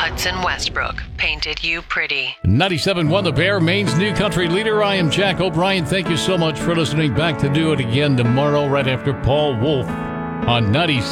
Hudson Westbrook painted you pretty. 97.1 The Bear, Maine's new country leader. I am Jack O'Brien. Thank you so much for listening. Back to do it again tomorrow right after Paul Wolf on 97.